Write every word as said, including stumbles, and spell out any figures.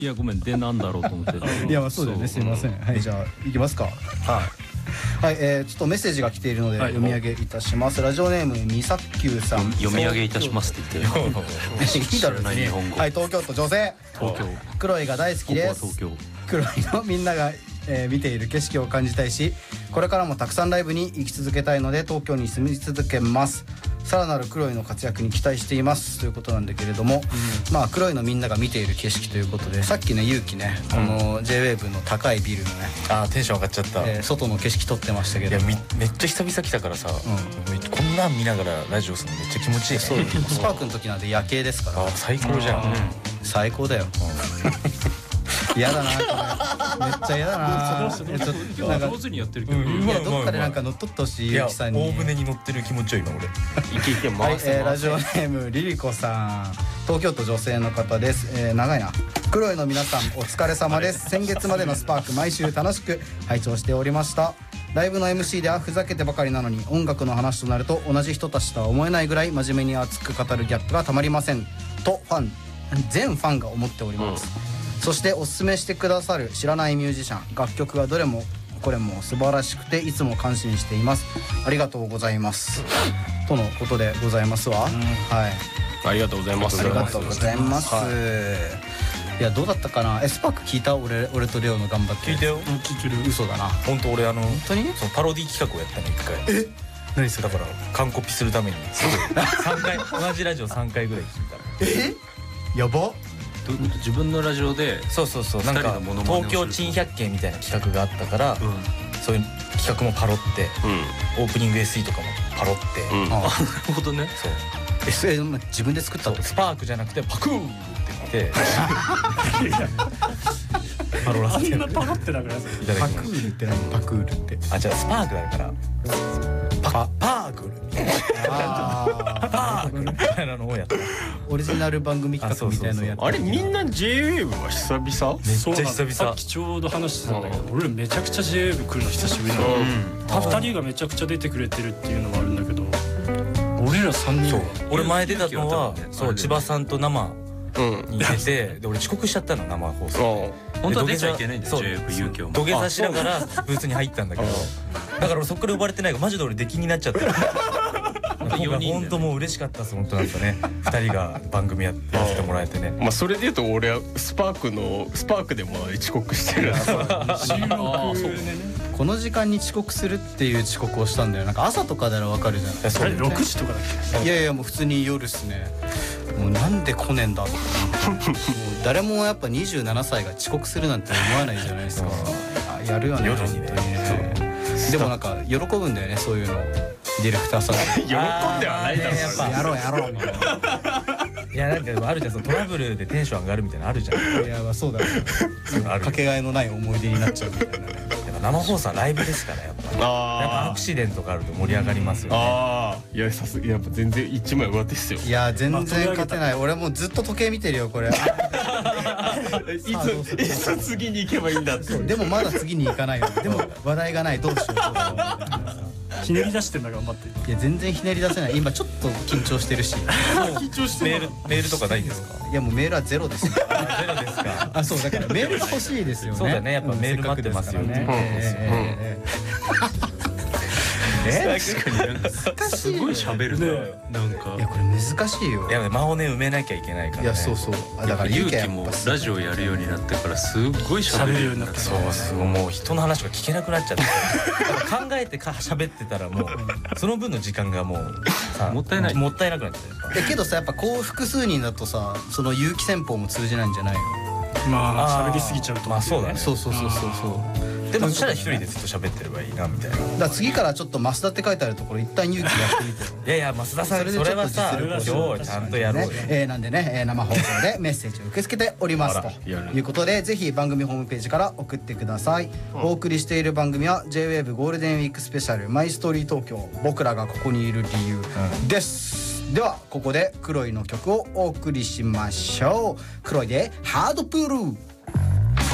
いやごめんでなんだろうと思っていやまあそうだよね、すいません。はい、じゃあ行きますか。はいはい、えー、ちょっとメッセージが来ているので読み上げいたします。ラジオネームみさきゅうさん。 読み上げいたしますって言っていいだろうね。はい、東京都女性、 東京クロイが大好きです。 東京クロイのみんなが、えー、見ている景色を感じたいし、これからもたくさんライブに行き続けたいので東京に住み続けます。さらなるクロイの活躍に期待していますということなんだけれども、うん、まあクロイのみんなが見ている景色ということで、さっきねゆうきね、この ジェイウェーブ の高いビルのね、 あーテンション上がっちゃった、 えー、外の景色撮ってましたけど、 いや め, めっちゃ久々来たからさ、うん、こんなん見ながらラジオするのめっちゃ気持ちいい、ね、 そうスパークの時なんて夜景ですから。 あ最高じゃん、うん、 最高だよ。嫌だなこれ、めっちゃ嫌だな。 ちょっと上手にやってるけど、 いやどっかでなんか乗っ取ってほしいゆうきさんに。 大船に乗ってる気持ちよ今俺。 いけいけ回せ。 はい、ラジオネームリリコさん、東京都女性の方です。えー、長いな。クロイの皆さんお疲れ様です。先月までのスパーク毎週楽しく拝聴しておりました。ライブの エムシー ではふざけてばかりなのに音楽の話となると同じ人たちとは思えないぐらい真面目に熱く語るギャップがたまりませんとファン全ファンが思っております、うん、そしておすすめしてくださる知らないミュージシャン楽曲がどれもこれも素晴らしくていつも感心しています。ありがとうございますとのことでございますわ、うん、はい、 ありがとうございます。 ありがとうございます、はい、いやどうだったかな。エスパーク聞いた？俺俺とレオの頑張って聞いたよ。 聞いてる。嘘だな。 本当俺あの本当にそのパロディ企画をやったの一回。 え何それ。 だから完コピするためにさんかい同じラジオさんかいぐらい聞いた。 えやば。 自分のラジオでそうそうそうなんか東京珍百景みたいな企画があったから、うん、そういう企画もパロって、うん、オープニング エスイー とかもパロって、 うん、あなるほどね。 そうエスイー 自分で作ったと。 スパークじゃなくてパクーって言ってパロらせてあんなパロってだからいただきます。 パクールって何？パクールってあじゃあスパークだからパパークルみたいなパークルみたいなのをやったオリジナル番組企画みたいなのやった。 あれみんな ジェイウェーブ は久々？ めっちゃ久々。 さっきちょうど話してたんだけど、俺めちゃくちゃ ジェイウェーブ 来るの久しぶりなの。ふたりがめちゃくちゃ出てくれてるっていうのもあるんだけど、俺らさんにんは俺前出たのはそう千葉さんと生に出て、で俺遅刻しちゃったの生放送。 本当は出ちゃいけないんだよ。 そう土下座しながらブースに入ったんだけど、だから俺そっから呼ばれてないからマジで俺出禁になっちゃった。本当もう嬉しかったです。本当なんかねふたりが番組やってやってもらえてね。 まあそれでいうと俺はスパークのスパークでも遅刻してる。 この時間に遅刻するっていう遅刻をしたんだよ。なんか朝とかならわかるじゃない。 それろくじとかだっけ。いやいやもう普通に夜っすね。もうなんで来ねえんだとかもう誰もやっぱにじゅうななさいが遅刻するなんて思わないじゃないですか。あやるよね夜にね。 でもなんか喜ぶんだよねそういうのディレクターさん。 喜んではないだろ。 やろうやろうみたいな。 いやなんかあるじゃん、そのトラブルでテンション上がるみたいなのあるじゃん。 いやまあそうだね。かけがえのない思い出になっちゃうみたいなね。 生放送はライブですからやっぱり。やっぱアクシデントがあると盛り上がりますよね。 ああいやさすがやっぱ全然一枚上手っすよ。 いや全然勝てない。俺もうずっと時計見てるよこれ。いついつ次に行けばいいんだって。 でもまだ次に行かないよ。でも話題がないどうしよう。 ひねり出してんだ頑張って。 いや全然ひねり出せない。今ちょっと緊張してるし。 緊張してメールメールとかないんですか？ いやもうメールはゼロですよ。 ゼロですか。 あそうだからメールが欲しいですよね。 そうだねやっぱメール待ってますよね。 え確かになんかすごい喋るね。なんかいやこれ難しいよ。 いや間をね埋めなきゃいけないからね。 いやそうそう。 だから勇気もラジオやるようになってからすごい喋るようになった。 そうすごいもう人の話が聞けなくなっちゃって。考えてか喋ってたらもうその分の時間がもうもったいないもったいなくなっちゃう。 けどさやっぱこう複数人だとさその有機戦法も通じないんじゃないの？ まあ喋りすぎちゃうと。 まあそうだね。 そうそうそうそうそう。 でもそしたら一人でずっと喋ってればいいなみたいな。だから次からちょっと増田って書いてあるところ一旦勇気やってみてよ。 いやいや増田さんそれはさ今日ちゃんとやろうよ。 えーなんでね生放送でメッセージを受け付けておりますということでぜひ番組ホームページから送ってください。お送りしている番組は ジェイウェーブ ゴールデンウィークスペシャルマイストーリー東京僕らがここにいる理由です。ではここでクロイの曲をお送りしましょう。クロイでハードプール。